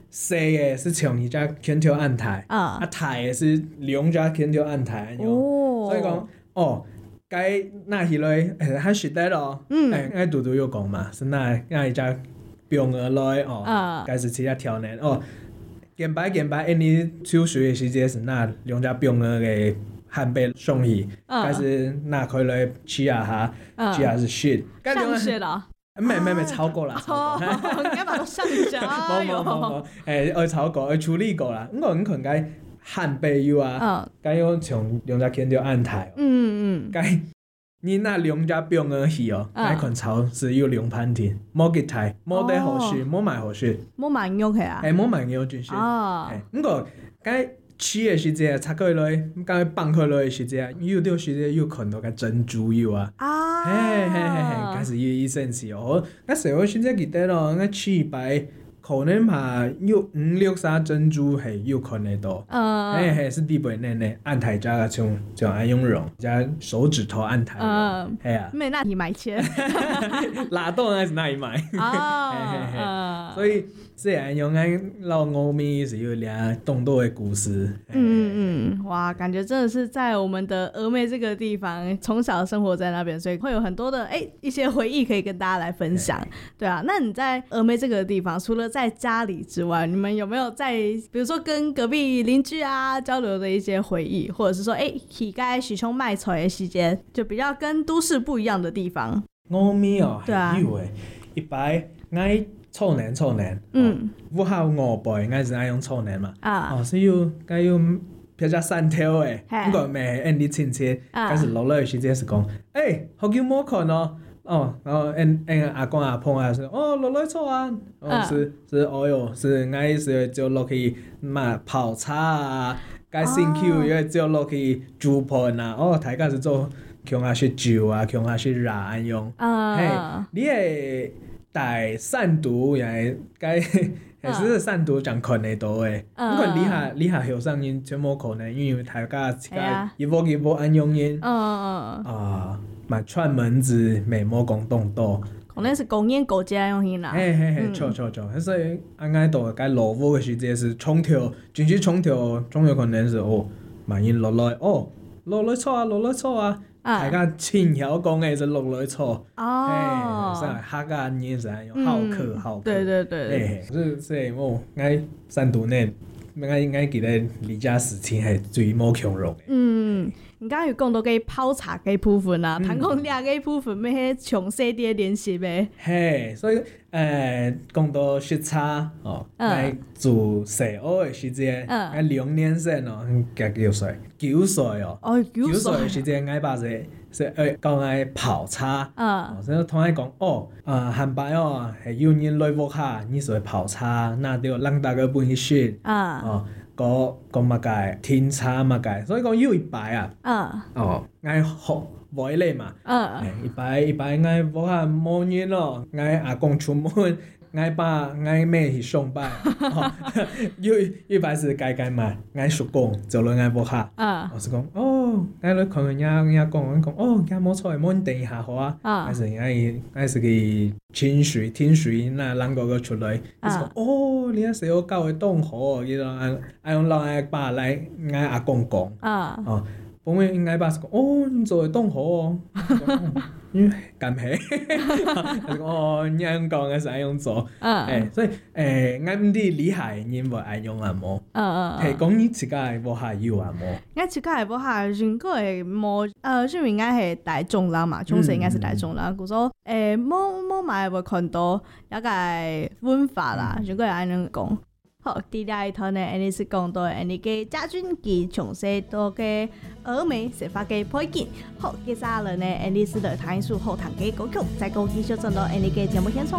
西的是像伊只天条按台，台的是两只天条按台，所以讲该那迄类还实在咯，哎，拄拄有讲嘛，是那伊只병而来该是其他条呢见摆，因你手水的时间是那两只병而嘅汉白送去，该是那可以来吃下，吃下是 shit， 上学了。 没超过啦， 你干嘛都上学？ 冇，超过，处理过啦。我可能该汉白油啊，该用从两只天条按台，该你那两只병而去该可能超是有两盘田，冇给台，冇得好水，冇买好水， 冇买肉去啊？ 冇买肉就是，不过该。吃的时阵插开来，甲放开来的时阵，有着时阵有看到个珍珠油啊，嘿，开始有意思哦。那社会现在记得咯，那吃一摆可能嘛有5、6、3珍珠系有可能到，是地本呢按台加个像安用绒加手指头按台，系啊， 没那里买钱， 哪到那是哪里买？所以。这样用老欧米是有俩动作的故事。 哇，感觉真的是在我们的峨眉这个地方，从小生活在那边，所以会有很多的一些回忆可以跟大家来分享。对啊，那你在峨眉这个地方，除了在家里之外，你们有没有在比如说跟隔壁邻居啊交流的一些回忆，或者是说去该许冲卖菜的时间，就比较跟都市不一样的地方？ 峨眉对啊，有诶，一摆爱。臭男，我还有5辈，应该是爱用臭男嘛。是有该有比较3条诶，不过没因你亲戚，该是落来的时间是讲，好久冇看咯。然后阿公阿婆啊说，落来臭啊，是哟，是爱是就落去嘛泡茶啊，该辛苦也就落去煮盘啊，大家是做强下去酒啊，强下去热安用。你会。带散毒也该也是散毒讲可能多诶，不过你下后上因全无可能，因为大家自家一波安用因嘛串门子美莫讲动多， 可能是公演国家用因啦。 错，所以安该到该落雨的时间是冲跳，进去冲跳，总有可能是万一落来落来错啊。大家亲晓讲诶是落来错，是客家人是安用好客。对，所以爱散毒呢，爱记得李家事情系最冇强弱诶。 你刚刚有讲到个泡茶个部分啊，谈讲俩个部分要迄详细啲练习呗。 所以讲到食茶爱做细学的时阵，爱2年生加9岁，9岁9岁的时阵爱把是讲爱泡茶，所以同爱讲汉白系有人来屋下，你是泡茶，那就让大家本去学讲嘛解天茶嘛解，所以讲有一摆爱学袂咧嘛，一摆爱无下冇人咯，爱阿公出门，爱爸爱妹去上班，有一摆是改嘛，爱叔公就来爱无下，我是讲爱来看人家讲家冇错，冇人等一下好啊，还是爱是去听水那人个出来，伊说你阿细佬教会当好，伊讲爱用老爱爸来爱阿公讲，本来应该爸是讲你做会当好因为干皮，你爱用讲还是爱用做，所以爱唔知厉害人无爱用啊无，讲你自家无下有啊无， 我自家无下，如果会无因为应该系大众啦嘛，从小应该是大众啦，故说冇买会看到一个文化啦，如果系安尼讲。好，第二一套呢，你是讲到你嘅家军佢從細到嘅峨眉食法嘅背景。好，接下來呢，你是來談一首好聽嘅歌曲，再講繼續進到你嘅節目現場。